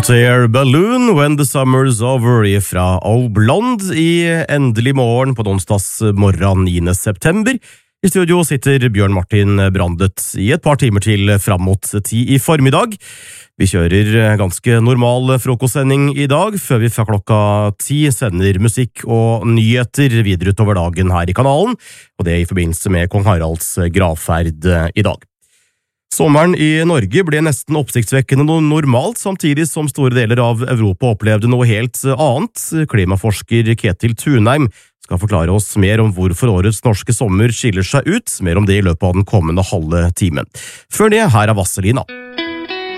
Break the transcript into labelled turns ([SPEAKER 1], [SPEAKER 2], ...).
[SPEAKER 1] Hot Air Balloon, When the Summer's Over fra All Blonde i endelig morgen på onsdags morgen 9. september. I studio sitter Bjørn Martin Brandet i et par timer til fram mot 10 i formiddag. Vi kjører ganske normal frokostsending i dag, før vi fra klokka 10 sender musikk og nyheter videre utover dagen her i kanalen, og det i forbindelse med Kong Haralds gravferd i dag. Sommeren i Norge ble nesten oppsiktsvekkende normalt, samtidig som store deler av Europa opplevde noe helt annet. Klimaforsker Ketil Tunheim skal forklare oss mer om hvorfor årets norske sommer skiller seg ut, mer om det i løpet av den kommende halve timen. Før det, her er Vazelina.